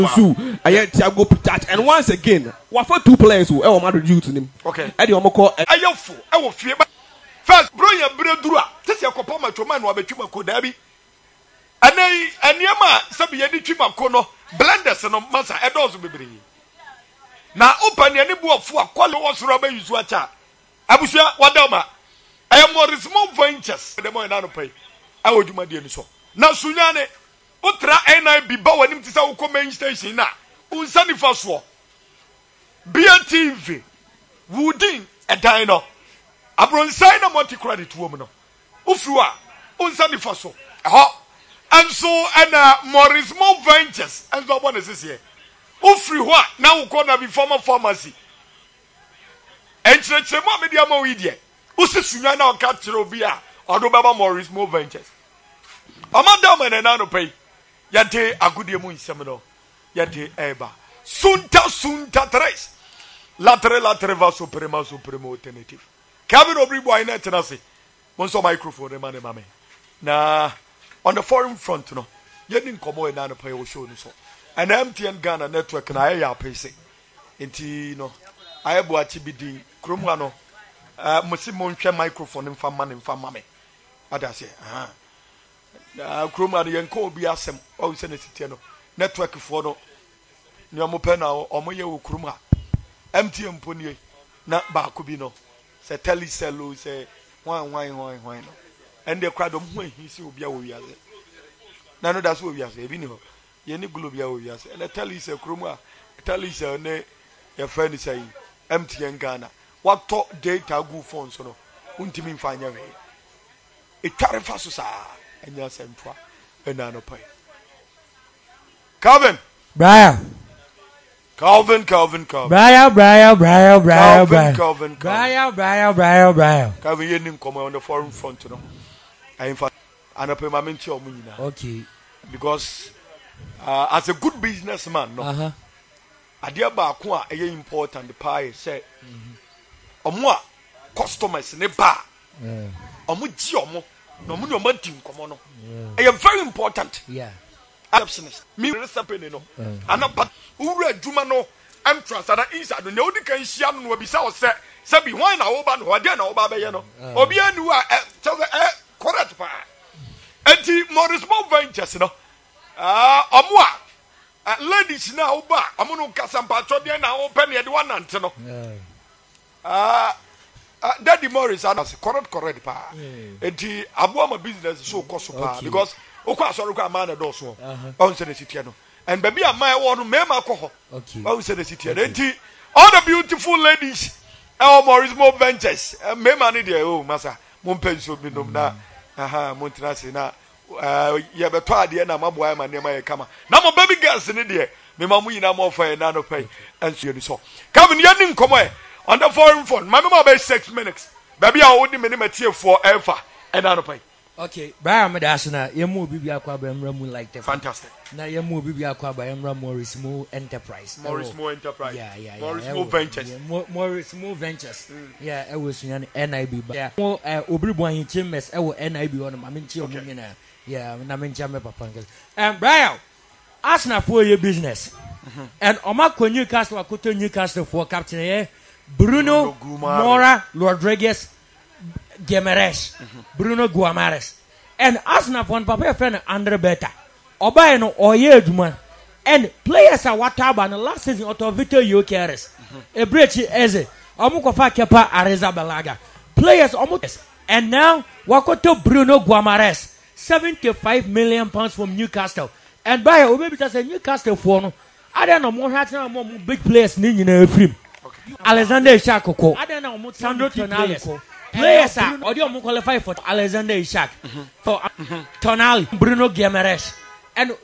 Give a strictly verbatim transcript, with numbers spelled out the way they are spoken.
So I had Thiago Pitach, and once again, what for two players who are Madrid due to him? Okay. Eddie Omoko, I am full. I will fear. First, bro, your brother, this your copoma to man, Wabetuma Kodabi. And I, and Yama, Sabi, any Chima Kono, blenders and Massa, Edos will be. Now, open any book for quality was rubber you swacha. Abusia, Wadama. I am more small ventures. The more I pay. I will do my dear so. Now, Sunyane. Otra N I B ba wani mtisa uko main station na unsani faswo B N T V Woodin edan no abronsai na multi credit wo mu no ufruwa unsani faswo ho and so and uh, Morris Mo Ventures and so what is this here ufri ho na wo na be former pharmacy enchreche mo media mo wi die usisunya na o ka kire obi a odo baba Morris Mo Ventures amanda man na no pay Yade agudie mu nsem no yade eba sunta sunta tres latre latre va suprema suprema alternative Kevin Obribo ina tenase monso microphone man mame na on the foreign front no yedi nkomo e na no pay wo show no so and M T N Ghana network na aye ya pese enti no aye bo achi bidin kromwa no uh, musi monhwe microphone mfa man mfa mame adase ah na kroma de yenko obi asem o se na sitie no network fo no ni omo pe na omo ye wo kroma M T N poni na ba ko bi no se telecell se wan wan wan wan no ende kwado mo hi si obi a wo wiase na no da so wiase e bi ni ho ye ni globe a wo wiase na telecell kroma telecell ne ye fa ni sai M T N Ghana what data go phone so no untimi mfa anya we e tware fa so sa enya sentwa ena no pai Calvin Brian Calvin Calvin Calvin Brian Brian Brian Brian Calvin Calvin Brian Brian Brian Brian Calvin ye nim come on the foreign front no I in fact anape ma menti omu nyina okay because uh, as a good businessman no uh-huh adia ba ko a eye important pie say omo a customers ne ba omo ji omo no money on team come on. Yeah. Very important. Yeah. Absence. Me recipe no. Ana but ura adwuma no entrance ana inside no odi kan hia no obi sa o se se bi wan na wo ba no odi na wo ba be ye no. Obi anu a tell the correct pa. Enti Morris Mo Ventures no. Ah omo a ladies na wo ba omo no kasa mpa chode na wo pe ne de wan ante no. Ah Uh, Daddy Morris and correct correct pa. Enti abuwa ma business so cost pa because okwa sorry kwa man do so. On say the city no. And baby am my one me ma ko ho. Okay. On say the city. Enti all the beautiful ladies our Morris Mo Ventures me ma ni there oh masa mo penso bi no na aha mo ntrase na ye beto ade na maboa ma ne ma ye kama. Na mo baby girls ni there me ma mu yina mo fa na no pay enso ye ni so. Kevin ye ni nkomo e on the foreign phone, my mama about six minutes. Baby, I would name a tier for alpha and I don't pay. Okay, Brian Madasana, you move Bibi Aquaba and Ramu like that. Fantastic. Now you move Bibi Aquaba and Ram Morris Mo Enterprise. Morris Mo Enterprise. Yeah, yeah, yeah. Morris Mo Ventures. Morris Mo Ventures. Yeah, I was an N I B. Yeah, more Obriboy Chimes, I will N I B on my Minchio. Yeah, Naminchame Papangas. And Brian, ask now for your business. And Omako Newcastle, I could Newcastle for Captain eh? Bruno, Bruno Mora Rodriguez Guimaraes, mm-hmm. Bruno Guimaraes, and Arsenal for Papa friend Andre Beta. Oba no oye man, and players are what about the last season out of Vitor Yokeres, a bridge eze, Omukofa Kepa Areza Balaga. Players almost, and now Wakoto Bruno Guimaraes, seventy-five million pounds from Newcastle, and by a baby that's a Newcastle for I don't know more more big players in a film. Alexander Ishak ko I don't know Sandro Tonali players are or qualify for Alexander Ishak for Tonali Bruno Guimaraes and